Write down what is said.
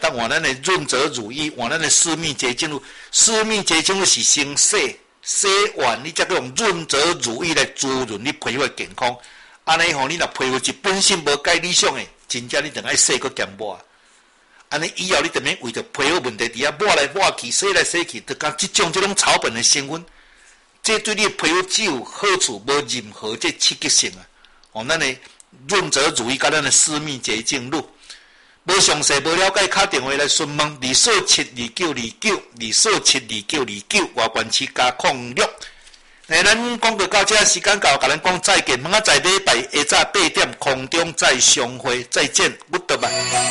但换咱的润泽乳液，换咱的私密结晶露，私密结晶露是先洗完，你才去用润泽乳液来滋润你皮肤的健康。安尼吼，你若皮肤是本身无介理想的，真正你等爱洗个减抹。安尼以后你特免为着皮肤问题，伫遐抹来抹去，洗来洗去，就讲这种草本的成分，这对你的皮肤只有好处，无任何这刺激性啊。哦，咱的润泽乳液甲咱的私密洁净露，无详细无了解，打电话来询问2472929，2472929，外关市加06。咱讲到到这时间到，甲咱讲再见，明仔载礼拜下早8点空中再相会，再见，Goodbye。